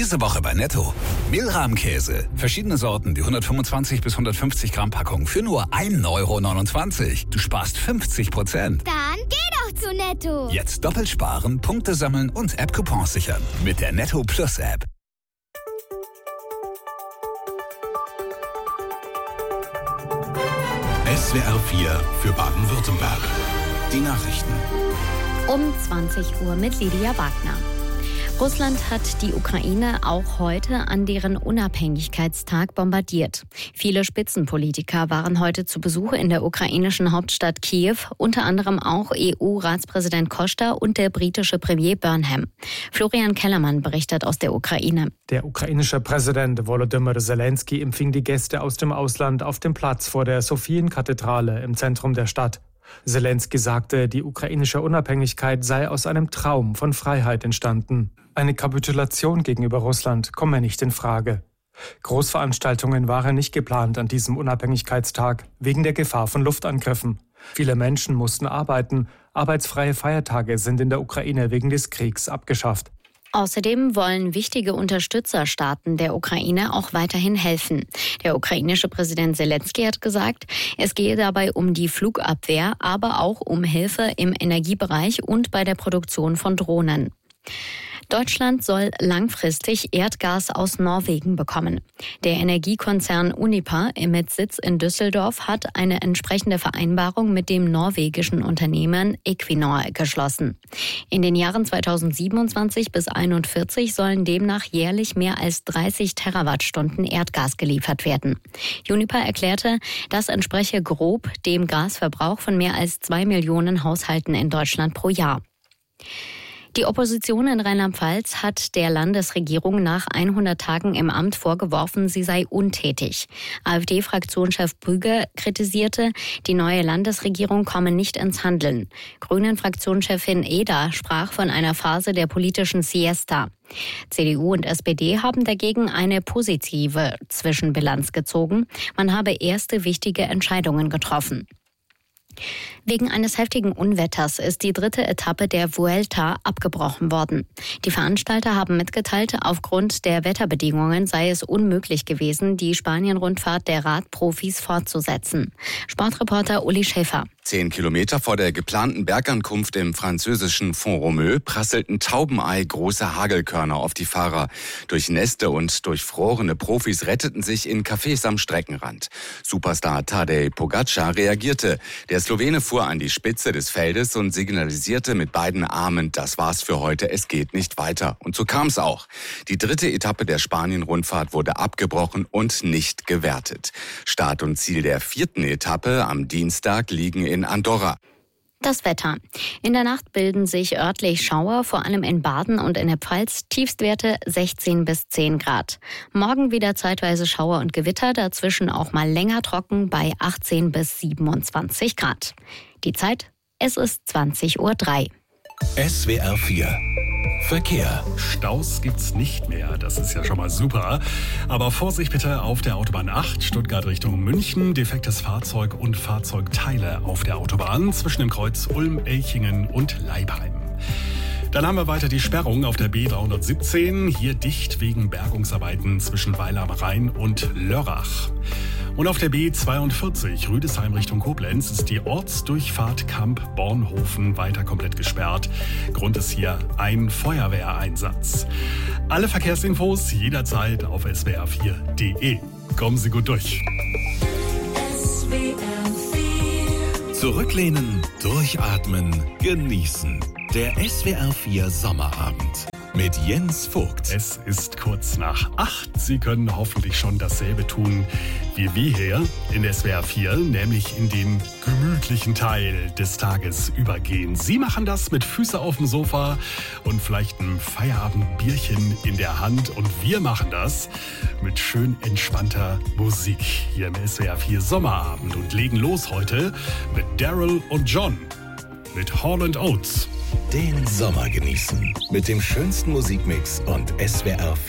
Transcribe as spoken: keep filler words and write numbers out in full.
Diese Woche bei Netto. Mehlrahmkäse. Verschiedene Sorten, die hundertfünfundzwanzig bis hundertfünfzig Gramm Packung für nur ein Euro neunundzwanzig. Du sparst fünfzig Prozent. Dann geh doch zu Netto. Jetzt doppelt sparen, Punkte sammeln und App-Coupons sichern. Mit der Netto Plus App. S W R vier für Baden-Württemberg. Die Nachrichten. Um zwanzig Uhr mit Lydia Wagner. Russland hat die Ukraine auch heute an deren Unabhängigkeitstag bombardiert. Viele Spitzenpolitiker waren heute zu Besuch in der ukrainischen Hauptstadt Kiew, unter anderem auch E U-Ratspräsident Costa und der britische Premier Burnham. Florian Kellermann berichtet aus der Ukraine. Der ukrainische Präsident Volodymyr Zelensky empfing die Gäste aus dem Ausland auf dem Platz vor der Sophien-Kathedrale im Zentrum der Stadt. Zelensky sagte, die ukrainische Unabhängigkeit sei aus einem Traum von Freiheit entstanden. Eine Kapitulation gegenüber Russland komme nicht in Frage. Großveranstaltungen waren nicht geplant an diesem Unabhängigkeitstag, wegen der Gefahr von Luftangriffen. Viele Menschen mussten arbeiten. Arbeitsfreie Feiertage sind in der Ukraine wegen des Kriegs abgeschafft. Außerdem wollen wichtige Unterstützerstaaten der Ukraine auch weiterhin helfen. Der ukrainische Präsident Zelensky hat gesagt, es gehe dabei um die Flugabwehr, aber auch um Hilfe im Energiebereich und bei der Produktion von Drohnen. Deutschland soll langfristig Erdgas aus Norwegen bekommen. Der Energiekonzern Uniper mit Sitz in Düsseldorf hat eine entsprechende Vereinbarung mit dem norwegischen Unternehmen Equinor geschlossen. In den Jahren zweitausendsiebenundzwanzig bis einundvierzig sollen demnach jährlich mehr als dreißig Terawattstunden Erdgas geliefert werden. Uniper erklärte, das entspreche grob dem Gasverbrauch von mehr als zwei Millionen Haushalten in Deutschland pro Jahr. Die Opposition in Rheinland-Pfalz hat der Landesregierung nach hundert Tagen im Amt vorgeworfen, sie sei untätig. AfD-Fraktionschef Brügge kritisierte, die neue Landesregierung komme nicht ins Handeln. Grünen-Fraktionschefin Eder sprach von einer Phase der politischen Siesta. C D U und S P D haben dagegen eine positive Zwischenbilanz gezogen. Man habe erste wichtige Entscheidungen getroffen. Wegen eines heftigen Unwetters ist die dritte Etappe der Vuelta abgebrochen worden. Die Veranstalter haben mitgeteilt, aufgrund der Wetterbedingungen sei es unmöglich gewesen, die Spanien-Rundfahrt der Radprofis fortzusetzen. Sportreporter Uli Schäfer. Zehn Kilometer vor der geplanten Bergankunft im französischen Font-Romeu prasselten Taubenei große Hagelkörner auf die Fahrer. Durchnässte und durchfrorene Profis retteten sich in Cafés am Streckenrand. Superstar Tadej Pogačar reagierte. Der Slowene fuhr an die Spitze des Feldes und signalisierte mit beiden Armen, das war's für heute, es geht nicht weiter. Und so kam's auch. Die dritte Etappe der Spanien-Rundfahrt wurde abgebrochen und nicht gewertet. Start und Ziel der vierten Etappe am Dienstag liegen in Andorra. Das Wetter. In der Nacht bilden sich örtlich Schauer, vor allem in Baden und in der Pfalz, Tiefstwerte sechzehn bis zehn Grad. Morgen wieder zeitweise Schauer und Gewitter, dazwischen auch mal länger trocken bei achtzehn bis siebenundzwanzig Grad. Die Zeit, es ist zwanzig Uhr drei. S W R vier Verkehr. Staus gibt's nicht mehr, das ist ja schon mal super. Aber Vorsicht bitte auf der Autobahn acht, Stuttgart Richtung München. Defektes Fahrzeug und Fahrzeugteile auf der Autobahn zwischen dem Kreuz Ulm, Elchingen und Leipheim. Dann haben wir weiter die Sperrung auf der B dreihundertsiebzehn, hier dicht wegen Bergungsarbeiten zwischen Weil am Rhein und Lörrach. Und auf der B zweiundvierzig Rüdesheim Richtung Koblenz ist die Ortsdurchfahrt Kamp-Bornhofen weiter komplett gesperrt. Grund ist hier ein Feuerwehreinsatz. Alle Verkehrsinfos jederzeit auf S W R vier Punkt de. Kommen Sie gut durch. S W R vier. Zurücklehnen, durchatmen, genießen. Der S W R vier Sommerabend mit Jens Vogt. Es ist kurz nach acht. Sie können hoffentlich schon dasselbe tun wie wir hier in S W R vier, nämlich in den gemütlichen Teil des Tages übergehen. Sie machen das mit Füße auf dem Sofa und vielleicht einem Feierabendbierchen in der Hand. Und wir machen das mit schön entspannter Musik hier im S W R vier Sommerabend und legen los heute mit Daryl und John mit Hall and Oates. Den Sommer genießen mit dem schönsten Musikmix und S W R vier.